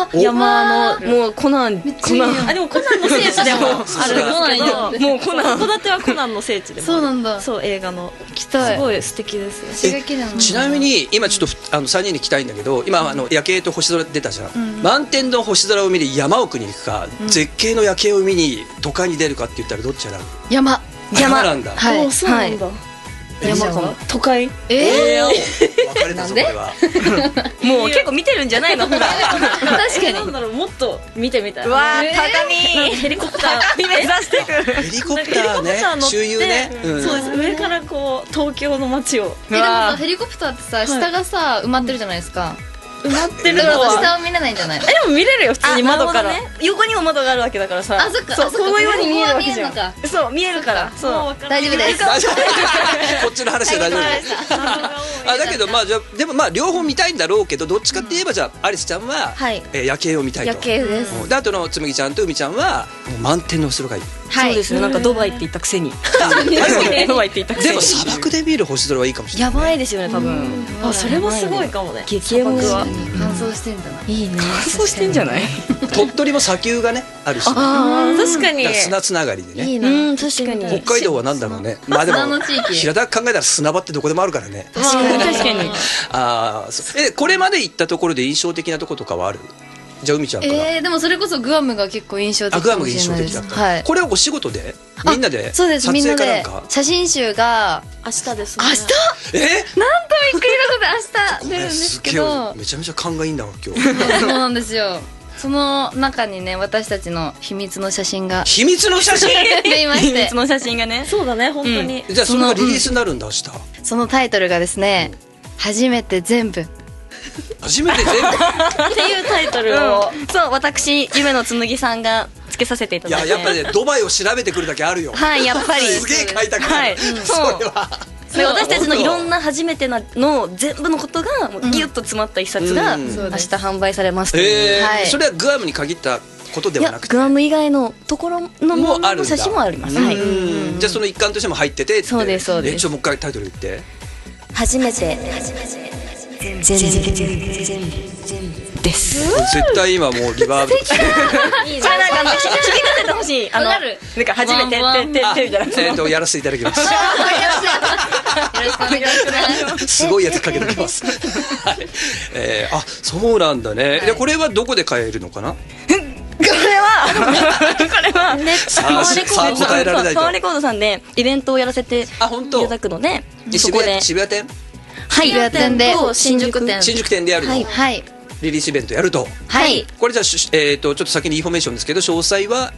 山のもうコナン、 でもコナンの聖地でもあるんですけど、 もうコナン、 函館はコナンの聖地でも。 そうなんだ。 そう、映画の。 来たい。 すごい素敵ですよ。 刺激だもん。 ちなみに今ちょっと3人に来たいんだけど、今夜景と星空出たじゃん。満天の星空を見に山奥に行くか、絶景の夜景を見に都会に出るかって言ったらどっち選ぶ？ 山なんだ。 はい。 そうなんだ。山かも。都会。 分かれたぞこれは。 もう結構見てるんじゃないの？ほら確かに。 なんだろう、もっと見てみたい。 うわー、鏡ヘリコプター目指してくる。 ヘリコプターね、周遊ね。 そうです。上からこう東京の街を。 でもさ、ヘリコプターってさ、下がさ埋まってるじゃないですか。 埋まってるだからのは下を見れないんじゃない？ でも見れるよ、普通に窓から。 横にも窓があるわけだからさ。 あ、そっか。 そう、こういうように見えるわけじゃん。 ここは見えるのか。 そう、見えるから。そう、 大丈夫です。 大丈夫。こっちの話は大丈夫。だけどじゃあでも両方見たいんだろうけど、どっちかって言えばじゃあアリスちゃんは夜景を見たいと。 夜景です。 であとのつむぎちゃんとうみちゃんはもう満天の星空がいい。 そうですね。なんかドバイって言ったくせに。ドバイって言ったくせに。 でも砂漠で見る星空はいいかもしれない。 やばいですよね、多分。 あ、それもすごいかもね。 激エモは乾燥してんだな。 いいね。乾燥してんじゃない？ 鳥取も砂丘がねあるし。 ああ、確かに。 砂つながりでね。 いいな。確かに。 北海道はなんだろうね。まあでも平たく考えたら砂場ってどこでもあるからね。 確かに。 ああ、これまで行ったところで印象的なとことかはある？じゃあうみちゃんから。 でもそれこそグアムが結構印象的グアムがかもしれないです。 印象的だった。 はい。 これはお仕事でみんなでそうです。みんなで撮影かなんか。 写真集が明日ですね。 明日？なんとびっくりなことで明日出るんですけど。 めちゃめちゃ勘がいいんだわ今日。 そうなんですよ。その中にね、私たちの秘密の写真が秘密の写真出いまして、 秘密の写真がね。 そうだね、本当に。 じゃあそれがリリースになるんだ明日。 そのタイトルがですね、初めて全部初めて全部っていうタイトルを。 そう、私夢の紬さんがつけさせていただいて。 やっぱりね、ドバイを調べてくるだけあるよ。 はい、やっぱりすげえ開拓はい、 それは。 で私たちのいろんな初めての全部のことがもうギュッと詰まった一冊が明日販売されます。 それはグアムに限ったことではなくて、 グアム以外のところのものの写真もあります。はい。 じゃあその一環としても入ってて。 そうですそうです。 もう一回タイトル言って。 初めて全部です。 絶対今もうリバーブ。 これなんか響かせてほしい。なんか初めてってみたいな。 やらせていただきます。 よろしくお願いします。 すごいやつかけてきます。あ、そうなんだね。でこれはどこで買えるのかな？ これは答えられないと。 パワーレコードさんでイベントをやらせていただくので、そこで渋谷店？ はい、 渋谷店で新宿店でやるの。 はい。 リリースイベントやると。 はい。 これじゃあちょっと先にインフォメーションですけど、詳細は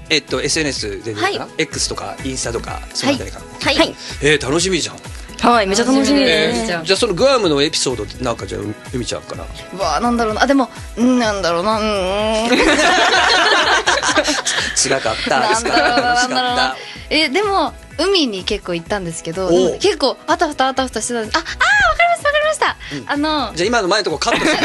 SNS で X とかインスタとかそのあたりかな。 はい。 楽しみじゃん。 はい、めちゃ楽しみです。 じゃあそのグアムのエピソードなんかじゃあうみちゃんから。 なんだろうな。でもなんだろうな。 辛かった。 なんだろうな。でも海に結構行ったんですけど、結構あたふたしてたんです。わかりました。 じゃあ今の前のとこカットして。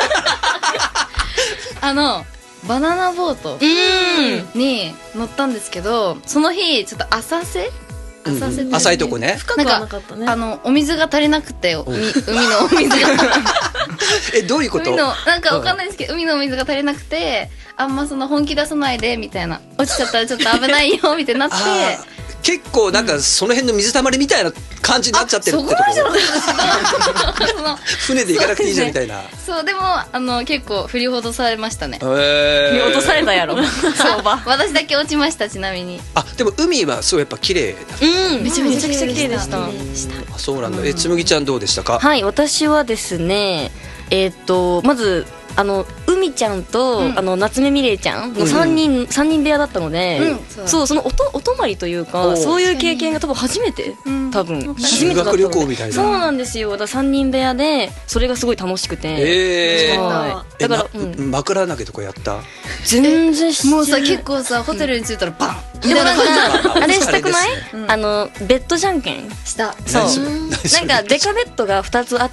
バナナボートに乗ったんですけど、その日ちょっと浅いとこね。 深くはなかったね。 お水が足りなくて、海のお水がどういうこと？ なんかわかんないですけど、海のお水が足りなくて、あんまその本気出さないでみたいな、落ちちゃったらちょっと危ないよみたいになって、 結構なんかその辺の水たまりみたいな感じになっちゃってるってところ。船で行かなくていいじゃんみたいな。 そうでも結構振り落とされましたね。 振り落とされたやろ。 私だけ落ちました。ちなみに。 でも海はすごいやっぱ綺麗だ。 めちゃくちゃ綺麗でした。 そうなんだ。つむぎちゃんどうでしたか？ はい、私はですね、まず海ちゃんと夏目みれいちゃんの3人部屋だったので、そうそのお泊まりというか、そういう経験が多分初めて、 修学旅行みたいな。 そうなんですよ。だから3人部屋でそれがすごい楽しくて、 だから枕投げとかやった？ 全然もうさ、結構さ、ホテルに着いたらバンでもなんかあれしたくない？ベッドじゃんけんした。 そうなんかデカベッドが2つあって、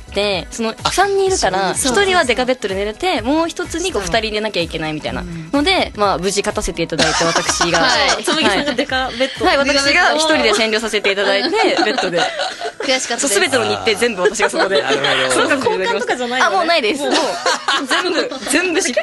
その3人いるから1人はデカベッドで寝れて、もう1つに2人入れなきゃいけないみたいなので、無事勝たせていただいて、私がつむぎさんがデカベッド、 はい、私が1人で占領させていただいて、ベッドで悔しかったです。 全ての日程全部私がそこで。 そうか、交換とかじゃないのね。 もうないです。もう全部しっか